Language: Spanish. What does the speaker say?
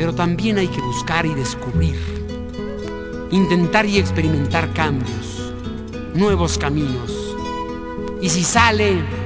pero también hay que buscar y descubrir, intentar y experimentar cambios, nuevos caminos. Y si sale,